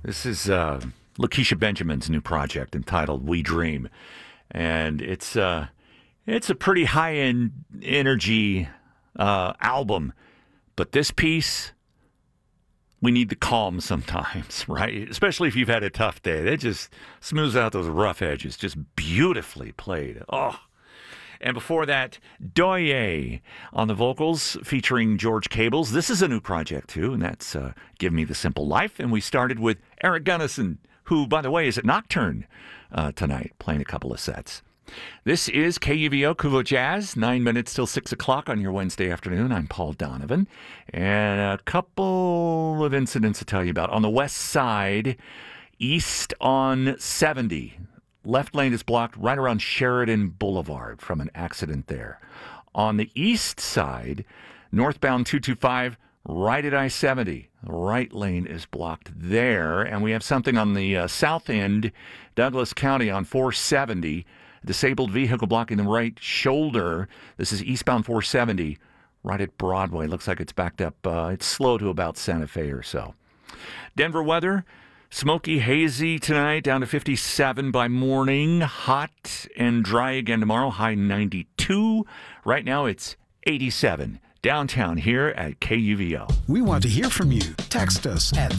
This is Lakeisha Benjamin's new project entitled We Dream. And it's a pretty high-end energy album. But this piece, we need the calm sometimes, right? Especially if you've had a tough day. That just smooths out those rough edges. Just beautifully played. Oh. And before that, Doye on the vocals featuring George Cables. This is a new project, too, and that's Give Me the Simple Life. And we started with Eric Gunnison, who, by the way, is at Nocturne tonight, playing a couple of sets. This is KUVO Kuvo Jazz, 9 minutes till 6 o'clock on your Wednesday afternoon. I'm Paul Donovan. And a couple of incidents to tell you about. On the west side, east on 70, left lane is blocked right around Sheridan Boulevard from an accident there. On the east side, northbound 225, right at I-70. The right lane is blocked there. And we have something on the south end, Douglas County on 470. Disabled vehicle blocking the right shoulder. This is eastbound 470, right at Broadway. Looks like it's backed up. It's slow to about Santa Fe or so. Denver weather. Smoky, hazy tonight, down to 57 by morning. Hot and dry again tomorrow, high 92. Right now it's 87 downtown here at KUVO. We want to hear from you. Text us at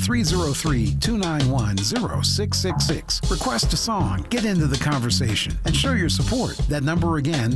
303-291-0666. Request a song, get into the conversation, and show your support. That number again,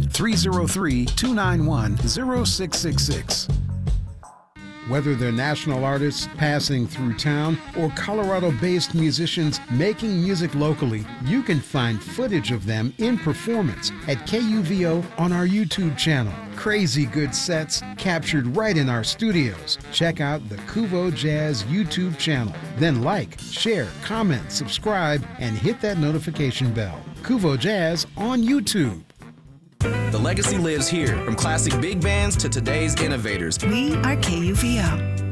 303-291-0666. Whether they're national artists passing through town or Colorado-based musicians making music locally, you can find footage of them in performance at KUVO on our YouTube channel. Crazy good sets captured right in our studios. Check out the Kuvo Jazz YouTube channel. Then like, share, comment, subscribe, and hit that notification bell. Kuvo Jazz on YouTube. The legacy lives here, from classic big bands to today's innovators. We are KUVO.